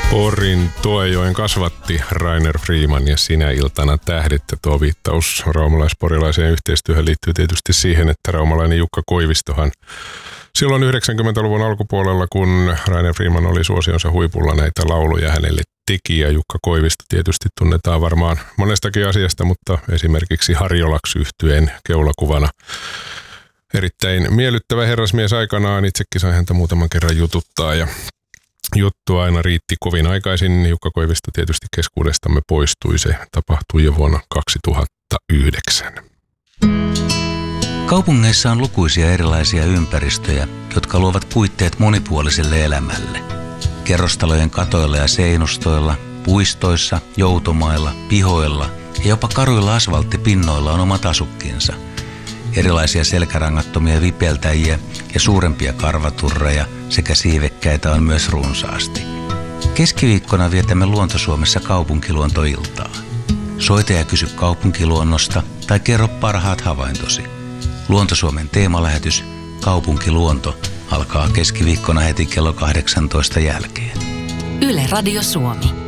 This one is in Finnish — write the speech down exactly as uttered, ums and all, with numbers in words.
Porin Tuojoen kasvatti Rainer Freeman ja Sinä iltana tähdit. Tuo viittaus raumalais-porilaiseen yhteistyöhön liittyy tietysti siihen, että raumalainen Jukka Koivistohan silloin yhdeksänkymmentäluvun alkupuolella, kun Rainer Freeman oli suosionsa huipulla, näitä lauluja hänelle teki. Ja Jukka Koivisto tietysti tunnetaan varmaan monestakin asiasta, mutta esimerkiksi Harjolaks-yhtyeen keulakuvana. Erittäin miellyttävä herrasmies aikanaan. Itsekin sain häntä muutaman kerran jututtaa ja juttu aina riitti kovin aikaisin. Jukka Koivisto tietysti keskuudestamme poistui. Se tapahtui jo vuonna kaksituhattayhdeksän. Kaupungeissa on lukuisia erilaisia ympäristöjä, jotka luovat puitteet monipuoliselle elämälle. Kerrostalojen katoilla ja seinustoilla, puistoissa, joutomailla, pihoilla ja jopa karuilla asfalttipinnoilla on omat asukkinsa. Erilaisia selkärangattomia vipeltäjiä ja suurempia karvaturreja sekä siivekkäitä on myös runsaasti. Keskiviikkona vietämme Luonto-Suomessa kaupunkiluontoiltaa. Soita ja kysy kaupunkiluonnosta tai kerro parhaat havaintosi. Luonto-Suomen teemalähetys Kaupunkiluonto alkaa keskiviikkona heti kello kahdeksantoista jälkeen. Yle Radio Suomi.